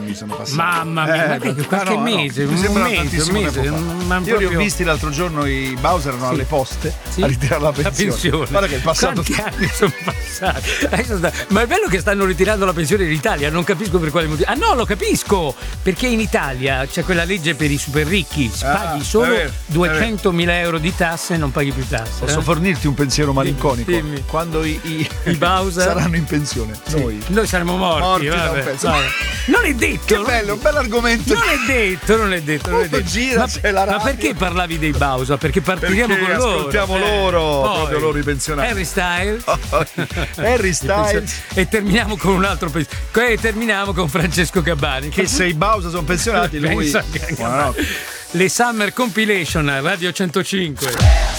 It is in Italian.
giorni sono passati. Mamma mia, qualche mese, un mese. Io li ho visti l'altro giorno, i Bowser erano alle poste a ritirare la pensione. Guarda che è passato. Quanti anni sono passati? Ma è bello che stanno ritirando la pensione in Italia, non capisco per quale motivo. Ah no, lo capisco, perché in Italia c'è quella legge per i super ricchi, paghi solo 200.000 euro di tasse e non paghi più tasse. Posso fornirti un pensiero malinconico? Dimmi. Quando i Bowser saranno in pensione, noi saremo morti da un pezzo. Non è detto. Che bello, un bel argomento. Non è detto. Gira, c'è la radio. Ma perché parlavi dei Bowser? Perché partiremo con loro. Ascoltiamo loro, proprio loro i pensionati. Harry Styles. E terminiamo con un altro e terminiamo con Francesco Gabbani. Che se i Bowser sono pensionati, lui. Le Summer Compilation, Radio 105.